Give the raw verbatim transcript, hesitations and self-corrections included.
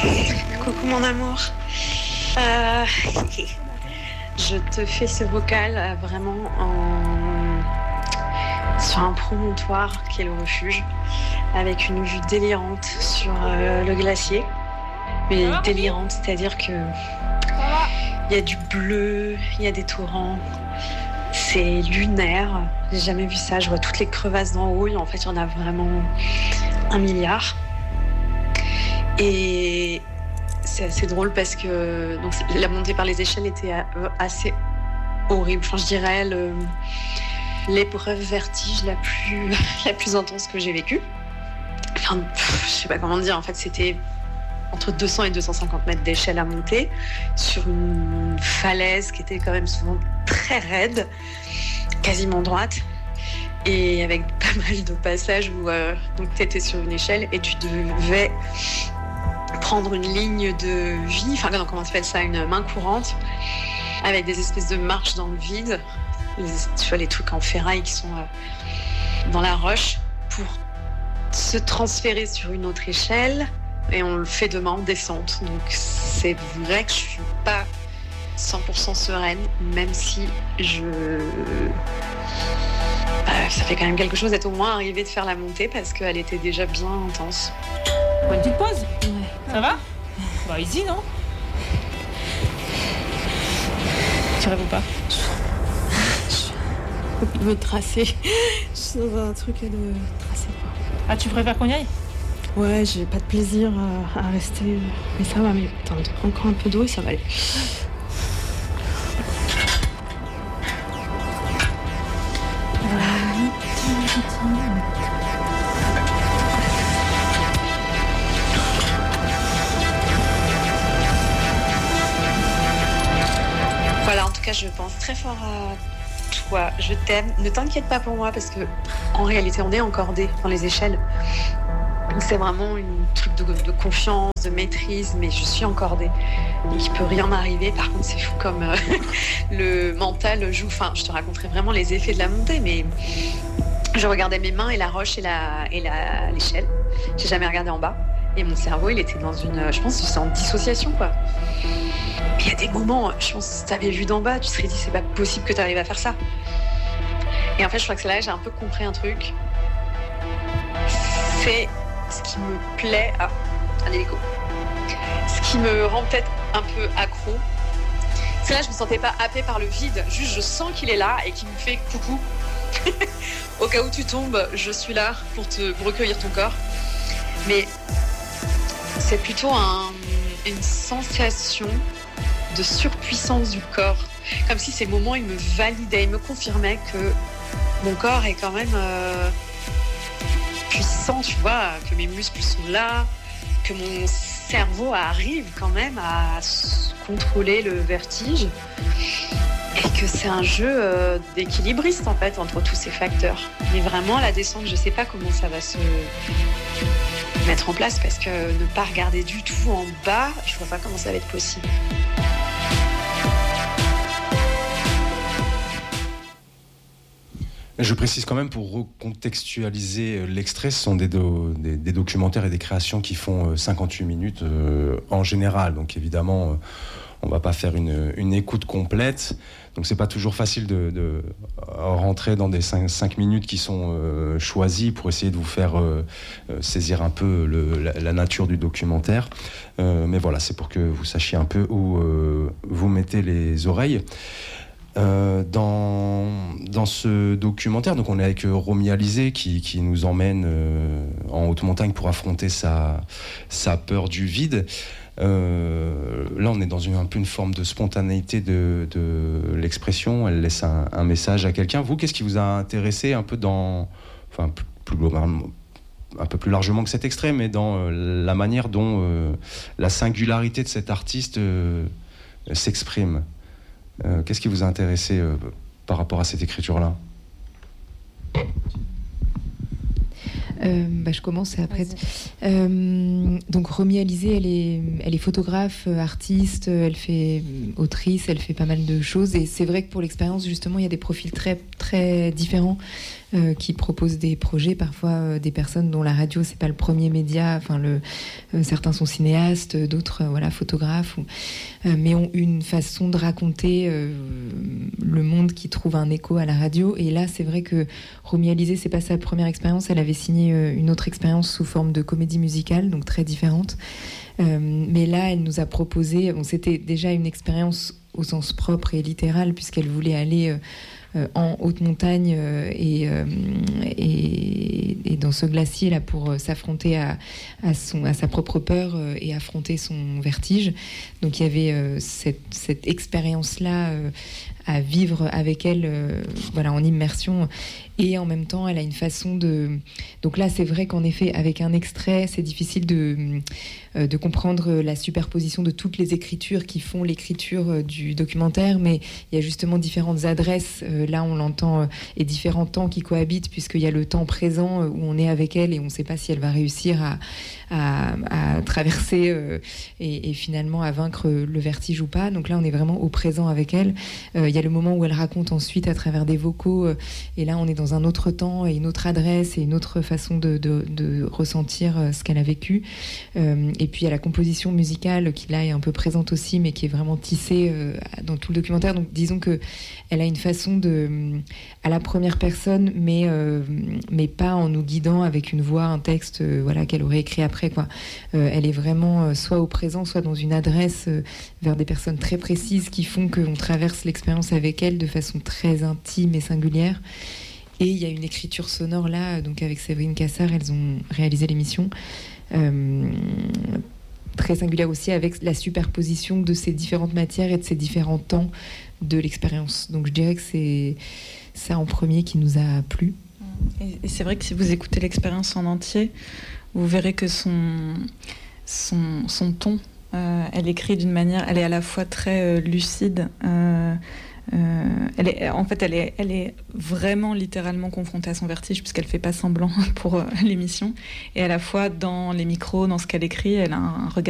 Coucou mon amour. Euh, je te fais ce vocal euh, vraiment en... sur un promontoire qui est le refuge, avec une vue délirante sur euh, le glacier. Mais délirante, c'est-à-dire que il y a du bleu, il y a des torrents. C'est lunaire. J'ai jamais vu ça. Je vois toutes les crevasses d'en haut. En fait, il y en a vraiment un milliard. Et c'est assez drôle parce que donc, la montée par les échelles était assez horrible. Enfin, je dirais le, l'épreuve vertige la plus, la plus intense que j'ai vécue. Enfin, pff, je sais pas comment dire. En fait, c'était entre deux cents et deux cent cinquante mètres d'échelle à monter sur une falaise qui était quand même souvent très raide, quasiment droite, et avec pas mal de passages où euh, tu étais sur une échelle et tu devais prendre une ligne de vie, enfin non, comment on appelle ça, une main courante, avec des espèces de marches dans le vide, les, tu vois les trucs en ferraille qui sont euh, dans la roche, pour se transférer sur une autre échelle. Et on le fait demain en descente. Donc c'est vrai que je suis pas cent pour cent sereine, même si je... Bah, ça fait quand même quelque chose d'être au moins arrivée de faire la montée parce qu'elle était déjà bien intense. Une petite pause ? Ouais. Ça va ? Bah easy, non ? Tu rêves ou pas ? Je veux tracer. Je suis dans un truc de tracer quoi. Ah, tu préfères qu'on y aille ? Ouais, j'ai pas de plaisir à, à rester. Mais ça va, mais attends, encore un peu d'eau et ça va aller. Voilà, en tout cas, je pense très fort à toi. Je t'aime. Ne t'inquiète pas pour moi parce que en réalité, on est encordé dans les échelles. Donc c'est vraiment un truc de, de confiance, de maîtrise, mais je suis encordée. Donc il peut rien m'arriver. Par contre, c'est fou comme euh, le mental joue. Enfin, je te raconterai vraiment les effets de la montée, mais je regardais mes mains et la roche et, la, et la, l'échelle. J'ai jamais regardé en bas. Et mon cerveau, il était dans une... Je pense que c'est en dissociation, quoi. Mais il y a des moments, je pense que si tu avais vu d'en bas, tu te serais dit, c'est pas possible que tu arrives à faire ça. Et en fait, je crois que c'est là que j'ai un peu compris un truc. C'est... ce qui me plaît, ah, un hélico. Ce qui me rend peut-être un peu accro, c'est là je me sentais pas happée par le vide, juste je sens qu'il est là et qu'il me fait coucou. Au cas où tu tombes, je suis là pour te pour recueillir ton corps. Mais c'est plutôt un, une sensation de surpuissance du corps, comme si ces moments ils me validaient, ils me confirmaient que mon corps est quand même euh, puissant, tu vois, que mes muscles sont là, que mon cerveau arrive quand même à contrôler le vertige et que c'est un jeu euh, d'équilibriste en fait entre tous ces facteurs. Mais vraiment la descente, je sais pas comment ça va se mettre en place parce que ne pas regarder du tout en bas, je vois pas comment ça va être possible. Je précise quand même pour recontextualiser l'extrait, ce sont des, do, des, des documentaires et des créations qui font cinquante-huit minutes euh, en général. Donc évidemment, euh, on ne va pas faire une, une écoute complète. Donc c'est pas toujours facile de, de rentrer dans des cinq minutes qui sont euh, choisies pour essayer de vous faire euh, saisir un peu le, la, la nature du documentaire. Euh, mais voilà, c'est pour que vous sachiez un peu où euh, vous mettez les oreilles. Euh, dans, dans ce documentaire, donc on est avec Romy Alizé qui, qui nous emmène euh, en haute montagne pour affronter sa, sa peur du vide. Euh, là, on est dans une, un peu une forme de spontanéité de, de l'expression. Elle laisse un, un message à quelqu'un. Vous, qu'est-ce qui vous a intéressé un peu dans, enfin plus, plus globalement, un peu plus largement que cet extrait, mais dans euh, la manière dont euh, la singularité de cet artiste euh, s'exprime? Euh, qu'est-ce qui vous a intéressé euh, par rapport à cette écriture-là ? Euh, bah, je commence et après. Euh, donc Romy Alizé, elle est, elle est photographe, artiste, elle fait autrice, elle fait pas mal de choses. Et c'est vrai que pour l'expérience, justement, il y a des profils très, très différents euh, qui proposent des projets. Parfois, euh, des personnes dont la radio, c'est pas le premier média. Enfin, le, euh, certains sont cinéastes, d'autres, euh, voilà, photographes, ou, euh, mais ont une façon de raconter euh, le monde qui trouve un écho à la radio. Et là, c'est vrai que Romy Alizé, c'est pas sa première expérience. Elle avait signé une autre expérience sous forme de comédie musicale, donc très différente. Euh, mais là, elle nous a proposé... Bon, c'était déjà une expérience au sens propre et littéral, puisqu'elle voulait aller euh, en haute montagne euh, et, euh, et, et dans ce glacier là pour s'affronter à, à, son, à sa propre peur euh, et affronter son vertige. Donc il y avait euh, cette, cette expérience-là euh, à vivre avec elle, euh, voilà, en immersion. Et en même temps, elle a une façon de... Donc là, c'est vrai qu'en effet, avec un extrait, c'est difficile de, euh, de comprendre la superposition de toutes les écritures qui font l'écriture euh, du documentaire, mais il y a justement différentes adresses, euh, là on l'entend, euh, et différents temps qui cohabitent, puisqu'il y a le temps présent euh, où on est avec elle et on ne sait pas si elle va réussir à, à, à traverser euh, et, et finalement à vaincre le vertige ou pas. Donc là, on est vraiment au présent avec elle. Euh, il y a le moment où elle raconte ensuite à travers des vocaux, euh, et là on est dans un autre temps et une autre adresse et une autre façon de, de, de ressentir euh, ce qu'elle a vécu. Euh, et puis il y a la composition musicale qui là est un peu présente aussi, mais qui est vraiment tissée euh, dans tout le documentaire. Donc disons que elle a une façon de, à la première personne, mais euh, mais pas en nous guidant avec une voix, un texte, euh, voilà, qu'elle aurait écrit après, quoi. Euh, elle est vraiment euh, soit au présent, soit dans une adresse euh, vers des personnes très précises qui font qu'on traverse l'expérience avec elle de façon très intime et singulière. Et il y a une écriture sonore là, donc avec Séverine Cassard, elles ont réalisé l'émission. Euh, très singulière aussi, avec la superposition de ces différentes matières et de ces différents temps de l'expérience. Donc je dirais que c'est ça en premier qui nous a plu. Et, et c'est vrai que si vous écoutez l'expérience en entier, vous verrez que son, son, son ton, euh, elle écrit d'une manière, elle est à la fois très euh, lucide, euh, Euh, elle est, en fait, elle est, elle est vraiment littéralement confrontée à son vertige, puisqu'elle fait pas semblant pour euh, l'émission. Et à la fois, dans les micros, dans ce qu'elle écrit, elle a un regard